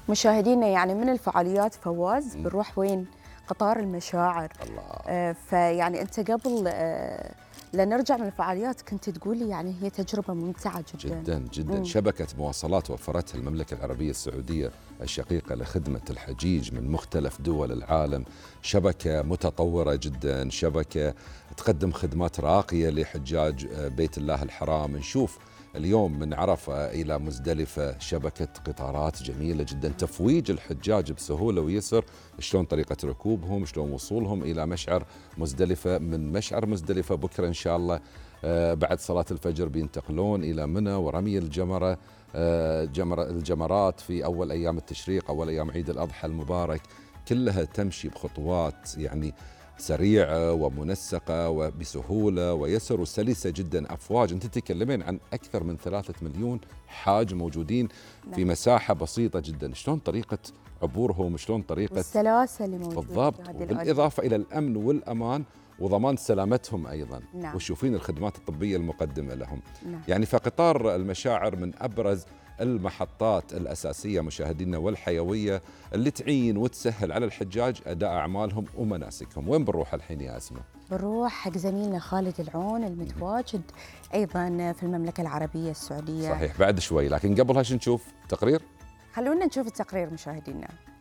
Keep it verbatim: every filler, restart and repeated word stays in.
مشاهدينا يعني من الفعاليات فواز بنروح وين؟ قطار المشاعر. الله. آه فيعني انت قبل آه لنرجع من الفعاليات كنت تقول لي يعني هي تجربه ممتعه جدا جدا جدا. مم. شبكه مواصلات وفرتها المملكه العربيه السعوديه الشقيقه لخدمه الحجيج من مختلف دول العالم، شبكه متطوره جدا، شبكه تقدم خدمات راقيه لحجاج بيت الله الحرام. نشوف اليوم من عرفة إلى مزدلفة شبكة قطارات جميلة جدا، تفويج الحجاج بسهولة ويسر، شلون طريقة ركوبهم، شلون وصولهم إلى مشعر مزدلفة، من مشعر مزدلفة بكرة إن شاء الله آه بعد صلاة الفجر بينتقلون إلى منى ورمي الجمرة آه جمر الجمرات في أول أيام التشريق، أول أيام عيد الأضحى المبارك، كلها تمشي بخطوات يعني سريعة ومنسقة وبسهولة ويسر وسلسة جدا. أفواج، أنت تتكلمين عن أكثر من ثلاثة مليون حاج موجودين في مساحة بسيطة جدا، شلون طريقة عبورهم، شلون طريقة السلاسة اللي موجودة بالضبط، بالإضافة إلى الأمن والأمان وضمان سلامتهم أيضا. نعم. وشوفين الخدمات الطبية المقدمة لهم. نعم. يعني فقطار المشاعر من أبرز المحطات الأساسية مشاهدينا والحيوية اللي تعين وتسهل على الحجاج أداء أعمالهم ومناسكهم. وين بنروح الحين يا أسماء؟ بنروح حق زميلنا خالد العون المتواجد أيضا في المملكة العربية السعودية. صحيح بعد شوي، لكن قبلها شو نشوف؟ تقرير؟ خلونا نشوف التقرير مشاهدينا.